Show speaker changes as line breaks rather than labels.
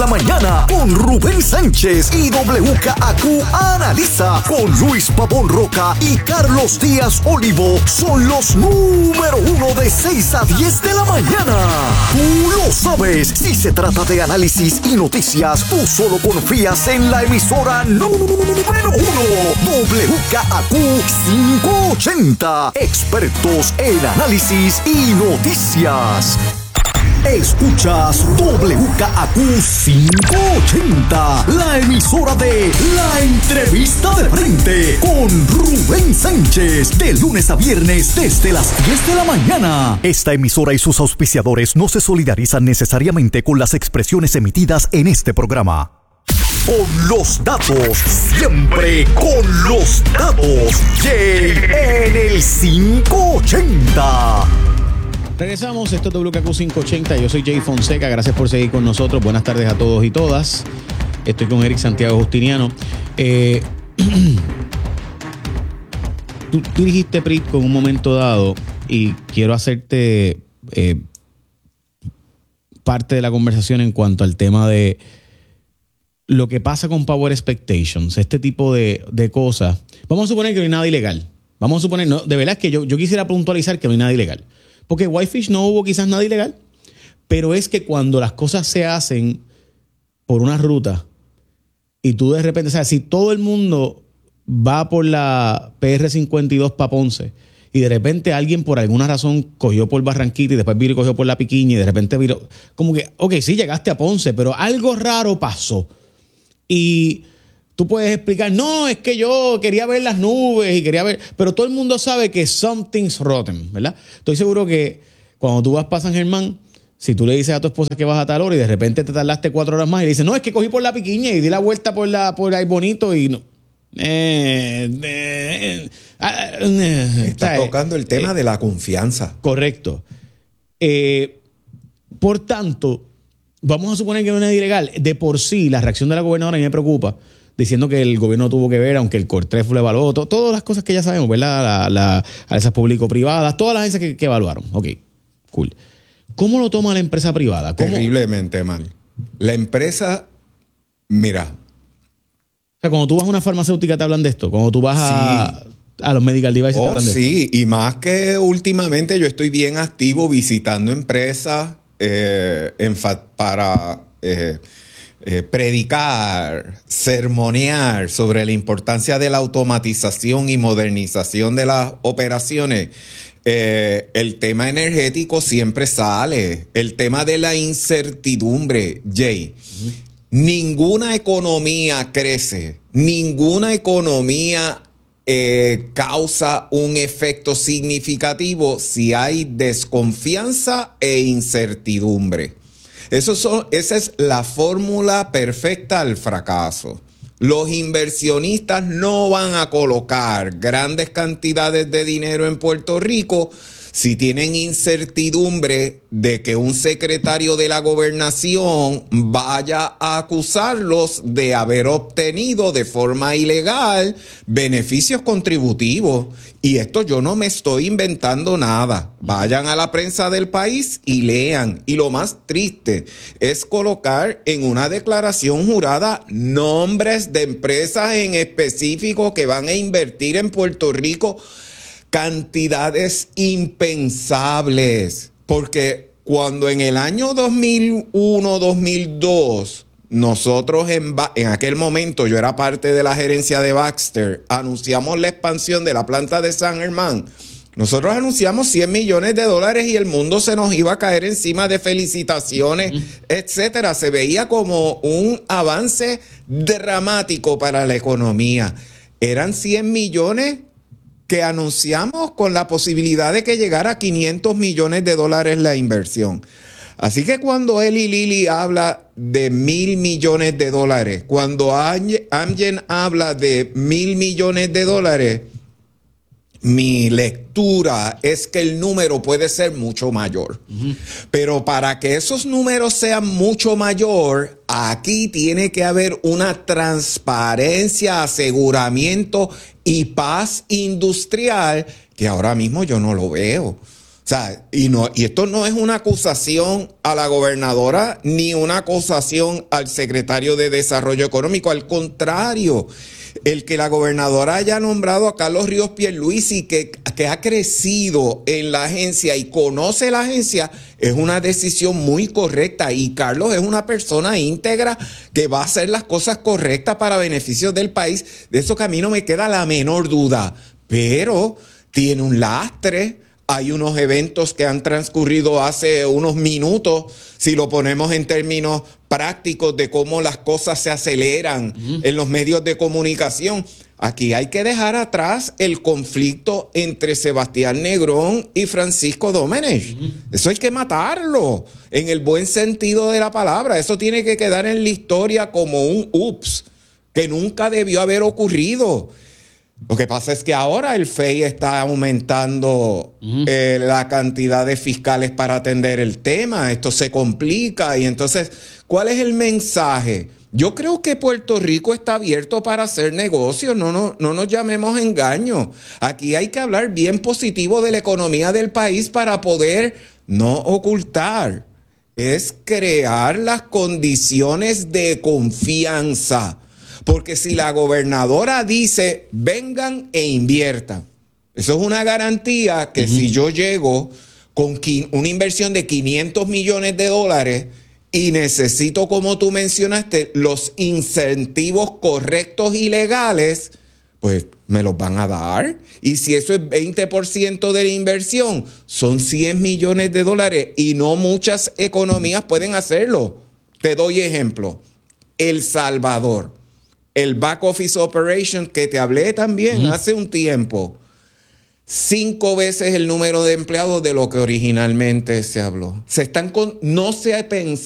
la mañana con Rubén Sánchez y WKAQ analiza con Luis Pavón Roca y Carlos Díaz Olivo. Son los número uno de 6 a 10 de la mañana. Tú lo sabes, si se trata de análisis y noticias, tú solo confías en la emisora número uno, WKAQ 580. Expertos en análisis y noticias. Escuchas WKAQ 580, la emisora de La Entrevista de Frente con Rubén Sánchez, de lunes a viernes desde las 10 de la mañana. Esta emisora y sus auspiciadores no se solidarizan necesariamente con las expresiones emitidas en este programa. Con los datos, siempre con los datos. Jay en el 580.
Regresamos, esto es WKAQ 580, yo soy Jay Fonseca, gracias por seguir con nosotros, buenas tardes a todos y todas. Estoy con Eric Santiago Justiniano. Tú dirigiste PRIT con un momento dado y quiero hacerte parte de la conversación en cuanto al tema de lo que pasa con Power Expectations, este tipo de cosas. Vamos a suponer que no hay nada ilegal. Vamos a suponer, no, de verdad es que yo quisiera puntualizar que no hay nada ilegal. Porque Whitefish no hubo quizás nada ilegal, pero es que cuando las cosas se hacen por una ruta y tú de repente, o sea, si todo el mundo va por la PR-52 para Ponce y de repente alguien por alguna razón cogió por Barranquita y después vino y cogió por La Piquiña y de repente vino, como que, ok, sí llegaste a Ponce, pero algo raro pasó. Y tú puedes explicar, no, es que yo quería ver las nubes y quería ver, pero todo el mundo sabe que something's rotten, ¿verdad? Estoy seguro que cuando tú vas para San Germán, si tú le dices a tu esposa que vas a tal hora y de repente te tardaste 4 horas más y le dices, no, es que cogí por La Piquiña y di la vuelta por ahí bonito y no.
Está tocando el tema de la confianza.
Correcto. Por tanto, vamos a suponer que no es ilegal. De por sí, la reacción de la gobernadora a mí me preocupa, diciendo que el gobierno tuvo que ver, aunque el CORTREF lo evaluó, todas las cosas que ya sabemos, ¿verdad? Las alianzas público-privadas, todas las agencias que evaluaron. Ok, cool. ¿Cómo lo toma la empresa privada?
Terriblemente mal. La empresa, mira.
O sea, cuando tú vas a una farmacéutica te hablan de esto. Cuando tú vas a los medical devices te hablan de esto.
Sí, y más que últimamente yo estoy bien activo visitando empresas para predicar, sermonear sobre la importancia de la automatización y modernización de las operaciones. El tema energético siempre sale. El tema de la incertidumbre, Jay. Ninguna economía crece, ninguna economía causa un efecto significativo si hay desconfianza e incertidumbre. Esa es la fórmula perfecta al fracaso. Los inversionistas no van a colocar grandes cantidades de dinero en Puerto Rico si tienen incertidumbre de que un secretario de la gobernación vaya a acusarlos de haber obtenido de forma ilegal beneficios contributivos. Y esto yo no me estoy inventando nada. Vayan a la prensa del país y lean. Y lo más triste es colocar en una declaración jurada nombres de empresas en específico que van a invertir en Puerto Rico cantidades impensables, porque cuando en el año 2001-2002 nosotros en aquel momento, yo era parte de la gerencia de Baxter, anunciamos la expansión de la planta de San Germán. Nosotros anunciamos $100 millones y el mundo se nos iba a caer encima de felicitaciones, etcétera. Se veía como un avance dramático para la economía. Eran 100 millones que anunciamos con la posibilidad de que llegara a $500 millones la inversión. Así que cuando Eli Lilly habla de $1,000 millones, cuando Amgen habla de $1,000 millones, mi lectura es que el número puede ser mucho mayor. Pero para que esos números sean mucho mayor, aquí tiene que haber una transparencia, aseguramiento y paz industrial que ahora mismo yo no lo veo. O O sea, y esto no es una acusación a la gobernadora ni una acusación al secretario de Desarrollo Económico. Al contrario, el que la gobernadora haya nombrado a Carlos Ríos Pierluisi, que ha crecido en la agencia y conoce la agencia, es una decisión muy correcta. Y Carlos es una persona íntegra que va a hacer las cosas correctas para beneficio del país. De eso que a mí no me queda la menor duda. Pero tiene un lastre. Hay unos eventos que han transcurrido hace unos minutos, si lo ponemos en términos prácticos de cómo las cosas se aceleran en los medios de comunicación. Aquí hay que dejar atrás el conflicto entre Sebastián Negrón y Francisco Domenech. Eso hay que matarlo, en el buen sentido de la palabra. Eso tiene que quedar en la historia como un ups, que nunca debió haber ocurrido. Lo que pasa es que ahora el FEI está aumentando la cantidad de fiscales para atender el tema. Esto se complica y entonces, ¿cuál es el mensaje? Yo creo que Puerto Rico está abierto para hacer negocios, no nos llamemos engaño. Aquí hay que hablar bien positivo de la economía del país para poder no ocultar. Es crear las condiciones de confianza. Porque si la gobernadora dice, vengan e inviertan, eso es una garantía que si yo llego con una inversión de $500 millones y necesito, como tú mencionaste, los incentivos correctos y legales, pues me los van a dar. Y si eso es 20% de la inversión, son $100 millones y no muchas economías pueden hacerlo. Te doy ejemplo. El Salvador. El back office operation que te hablé también hace un tiempo. 5 veces el número de empleados de lo que originalmente se habló. No se ha pensado